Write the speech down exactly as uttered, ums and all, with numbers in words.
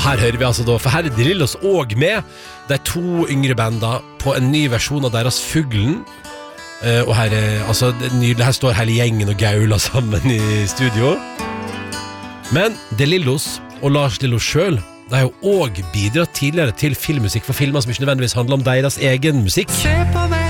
Og her hører vi altså da, for her er De Lillos også med, de to yngre banda på en ny versjon av deres Fuglen. Uh, og her er, altså, det er nydelig, her står hele gjengen og gauler sammen i studio. Men De Lillos og Lars Lillo selv, de har jo også bidratt tidligere til filmmusikk for filmer som ikke nødvendigvis handler om deres egen musikk.